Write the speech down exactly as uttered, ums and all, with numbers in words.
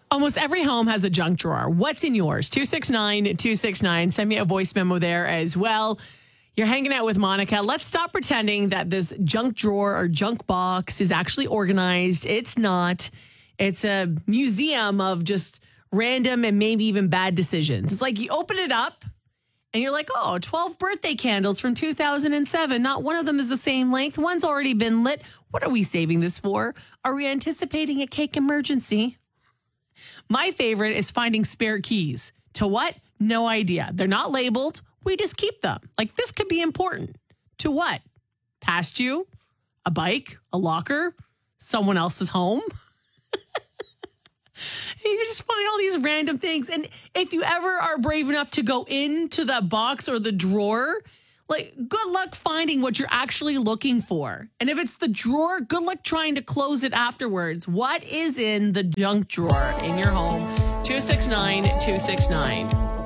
Almost every home has a junk drawer. What's in yours? two six nine, two six nine. Send me a voice memo there as well. You're hanging out with Monica. Let's stop pretending that this junk drawer or junk box is actually organized. It's not. It's a museum of just random and maybe even bad decisions. It's like you open it up and you're like, oh, twelve birthday candles from two thousand seven. Not one of them is the same length. One's already been lit. What are we saving this for? Are we anticipating a cake emergency? My favorite is finding spare keys. To what? No idea. They're not labeled. We just keep them. Like, this could be important. To what? Past you? A bike? A locker? Someone else's home? You just find all these random things. And if you ever are brave enough to go into the box or the drawer, like, good luck finding what you're actually looking for. And if it's the drawer, good luck trying to close it afterwards. What is in the junk drawer in your home? two six nine, two six nine.